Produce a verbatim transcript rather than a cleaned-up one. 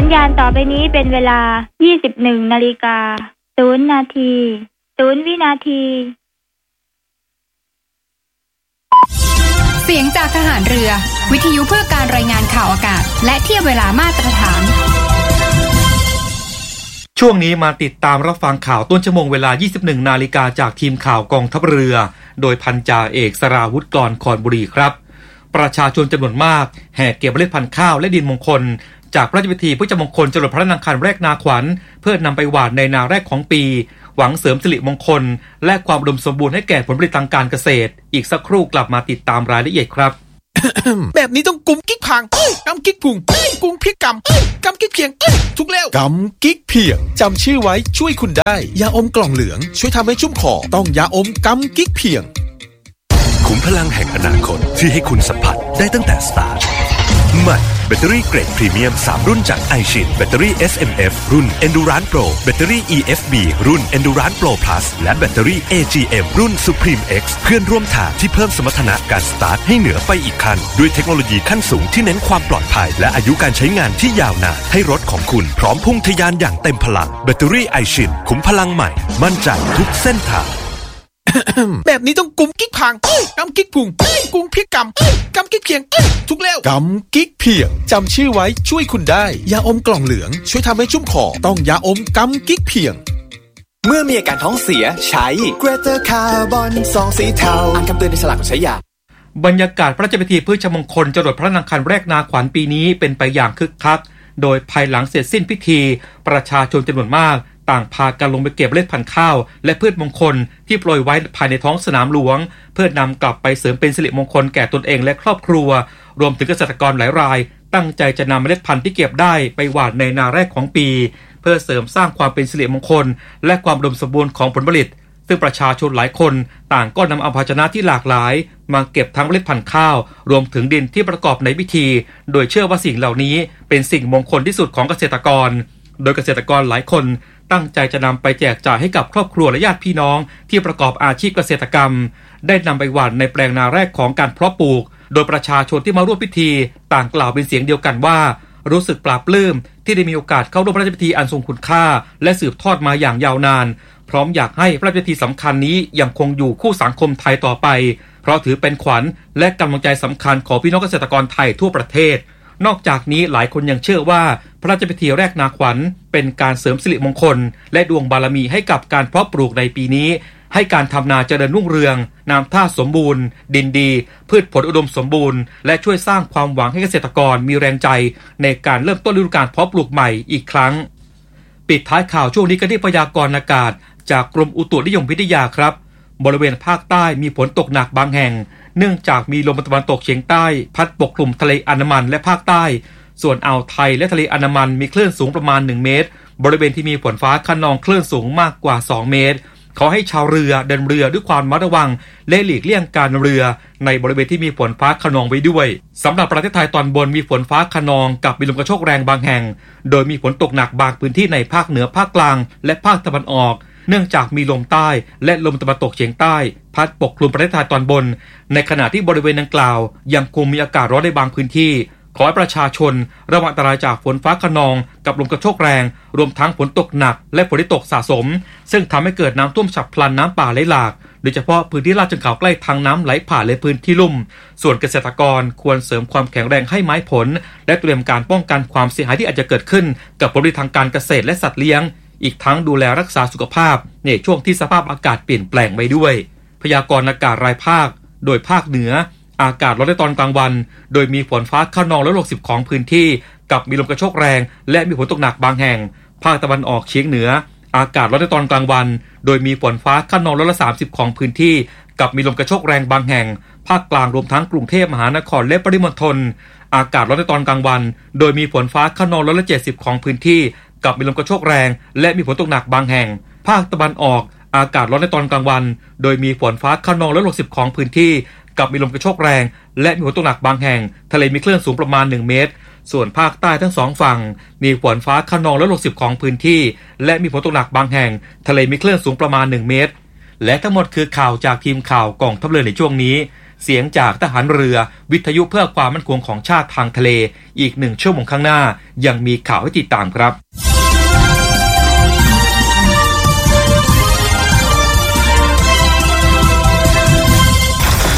ญาณต่อไปนี้เป็นเวลา ยี่สิบเอ็ดนาฬิกาศูนย์นาทีศูนย์วินาทีเสียงจากทหารเรือวิทยุเพื่อการรายงานข่าวอากาศและเทียบเวลามาตรฐานช่วงนี้มาติดตามรับฟังข่าวต้นชั่วโมงเวลา ยี่สิบเอ็ดนาฬิกาจากทีมข่าวกองทัพเรือโดยพันจ่าเอกสราวุธกรคอนบุรีครับประชาชนจำนวนมากแห่เก็บเมล็ดพันธุ์ข้าวและดินมงคลจากพระราชพิธีพุทธมงคลจรดพระนางคันแรกนาขวัญเพื่อนำไปหว่านในนาแรกของปีหวังเสริมสิริมงคลและความอุดมสมบูรณ์ให้แก่ผลผลิตทางการเกษตรอีกสักครู่กลับมาติดตามรายละเอียดครับแบบนี้ต้องกุมกิ๊กพังกำกิ๊กพุงกุมพริกกำกำกิ๊กเพียงทุกแล้วกำกิ๊กเพียงจำชื่อไว้ช่วยคุณได้ยาอมกล่องเหลืองช่วยทำให้ชุ่มคอต้องยาอมกำกิ๊กเพียงขุมพลังแห่งอนาคตที่ให้คุณสัมผัสได้ตั้งแต่สตาร์ทใหม่แบตเตอรี่เกรดพรีเมียมสามรุ่นจาก iShin แบตเตอรี่ เอส เอ็ม เอฟ รุ่น Endurance Pro แบตเตอรี่ อี เอฟ บี รุ่น Endurance Pro Plus และแบตเตอรี่ เอ จี เอ็ม รุ่น Supreme X เพื่อนร่วมทางที่เพิ่มสมรรถนะการสตาร์ทให้เหนือไปอีกขั้นด้วยเทคโนโลยีขั้นสูงที่เน้นความปลอดภัยและอายุการใช้งานที่ยาวนานให้รถของคุณพร้อมพุ่งทะยานอย่างเต็มพลังแบตเตอรี่ iShin ขุมพลังใหม่มั่นใจทุกเส้นทางแบบนี้ต้องกุมกิ๊กพังกำกิ๊กพุงกุมพริกกำกำกิ๊กเพียงทุกแล้วกำกิ๊กเพียงจำชื่อไว้ช่วยคุณได้ยาอมกล่องเหลืองช่วยทำให้ชุ่มคอต้องยาอมกำกิ๊กเพียงเมื่อมีอาการท้องเสียใช้ Greater Carbon ซองสีเทาอ่านคำเตือนในฉลากก่อนใช้ยาบรรยากาศพระราชพิธีพุทธมงคลจรดพระนางคันแรกนาขวัญปีนี้เป็นไปอย่างคึกคักโดยภายหลังเสร็จสิ้นพิธีประชาชนจำนวนมากต่างพากันลงไปเก็บเมล็ดพันธุ์ข้าวและพืชมงคลที่โปรยไว้ภายในท้องสนามหลวงเพื่อนำกลับไปเสริมเป็นสิริมงคลแก่ตนเองและครอบครัวรวมถึงเกษตรกรหลายรายตั้งใจจะนำเมล็ดพันธุ์ที่เก็บได้ไปหว่านในนาแรกของปีเพื่อเสริมสร้างความเป็นสิริมงคลและความอุดมสมบูรณ์ของผลผลิตซึ่งประชาชนหลายคนต่างก็นำเอาภาชนะที่หลากหลายมาเก็บทั้งเมล็ดพันธุ์ข้าวรวมถึงดินที่ประกอบในพิธีโดยเชื่อว่าสิ่งเหล่านี้เป็นสิ่งมงคลที่สุดของเกษตรกรโดยเกษตรกรหลายคนตั้งใจจะนำไปแจกจ่ายให้กับครอบครัวและญาติพี่น้องที่ประกอบอาชีพเกษตรกรรมได้นำไปหว่านในแปลงนาแรกของการเพาะปลูกโดยประชาชนที่มาร่วมพิธีต่างกล่าวเป็นเสียงเดียวกันว่ารู้สึกปลาบปลื้มที่ได้มีโอกาสเข้าร่วมพระราชพิธีอันทรงคุณค่าและสืบทอดมาอย่างยาวนานพร้อมอยากให้พระราชพิธีสำคัญนี้ยังคงอยู่คู่สังคมไทยต่อไปเพราะถือเป็นขวัญและกำลังใจสำคัญของพี่น้องเกษตรกรไทยทั่วประเทศนอกจากนี้หลายคนยังเชื่อว่าพระราชพิธีแรกนาขวัญเป็นการเสริมสิริมงคลและดวงบารมีให้กับการเพาะปลูกในปีนี้ให้การทำนาเจริญรุ่งเรืองน้ำท่าสมบูรณ์ดินดีพืชผลอุดมสมบูรณ์และช่วยสร้างความหวังให้เกษตรกรมีแรงใจในการเริ่มต้นฤดูกาลเพาะปลูกใหม่อีกครั้งปิดท้ายข่าวช่วงนี้กันที่พยากรณ์อากาศจากกรมอุตุนิยมวิทยาครับบริเวณภาคใต้มีฝนตกหนักบางแห่งเนื่องจากมีลมตะวันตกเฉียงใต้พัดปกคลุมทะเลอันดามันและภาคใต้ส่วนอ่าวไทยและทะเลอันดามันมีคลื่นสูงประมาณหนึ่งเมตรบริเวณที่มีฝนฟ้าคะนองคลื่นสูงมากกว่าสองเมตรขอให้ชาวเรือเดินเรือด้วยความระมัดระวังและหลีกเลี่ยงการเรือในบริเวณที่มีฝนฟ้าคะนองไว้ด้วยสำหรับประเทศไทยตอนบนมีฝนฟ้าคะนองกับมีลมกระโชกแรงบางแห่งโดยมีฝนตกหนักบางพื้นที่ในภาคเหนือภาคกลางและภาคตะวันออกเนื่องจากมีลมใต้และลมตะวันตกเฉียงใต้พัดปกคลุมประเทศไทยตอนบนในขณะที่บริเวณดังกล่าวยังคงมีอากาศร้อนในบางพื้นที่ขอให้ประชาชนระวังอันตรายจากฝนฟ้าคะนองกับลมกระโชกแรงรวมทั้งฝนตกหนักและฝนที่ตกสะสมซึ่งทำให้เกิดน้ำท่วมฉับพลันน้ำป่าไหลหลากโดยเฉพาะพื้นที่ลาดเชิงเขาใกล้ทางน้ำไหลผ่านและพื้นที่ลุ่มส่วนเกษตรกรควรเสริมความแข็งแรงให้ไม้ผลและเตรียมการป้องกันความเสียหายที่อาจจะเกิดขึ้นกับผลผลิตทางการเกษตรและสัตว์เลี้ยงอีกทั้งดูแลรักษาสุขภาพในช่วงที่สภาพอากาศเปลี่ยนแปลงไปด้วยพยากรณ์อากาศรายภาคโดยภาคเหนืออากาศร้อนในตอนกลางวันโดยมีฝนฟ้าคะนองร้อยละหกสิบของพื้นที่กับมีลมกระโชกแรงและมีฝนตกหนักบางแห่งภาคตะวันออกเฉียงเหนืออากาศร้อนในตอนกลางวันโดยมีฝนฟ้าคะนองร้อยละสามสิบของพื้นที่กับมีลมกระโชกแรงบางแห่งภาคกลางรวมทั้งกรุงเทพมหานครและปริมณฑลอากาศร้อนในตอนกลางวันโดยมีฝนฟ้าคะนองร้อยละเจ็ดสิบของพื้นที่กับมีลมกระโชกแรงและมีฝนตกหนักบางแห่งภาคตะวันออกอากาศร้อนในตอนกลางวันโดยมีฝนฟ้าคะนองร้อยละหกสิบของพื้นที่กับมีลมกระโชกแรงและมีฝนตกหนักบางแห่งทะเลมีคลื่นสูงประมาณหนึ่งเมตรส่วนภาคใต้ทั้งสองฝั่งมีฝนฟ้าคะนองร้อยละหกสิบของพื้นที่และมีฝนตกหนักบางแห่งทะเลมีคลื่นสูงประมาณหนึ่งเมตรและทั้งหมดคือข่าวจากทีมข่าวกองทัพเรือในช่วงนี้เสียงจากทหารเรือวิทยุเพื่อความมั่นคงของชาติทางทะเลอีกหนึ่งชั่วโมงข้างหน้ายังมีข่าวให้ติดตามครับ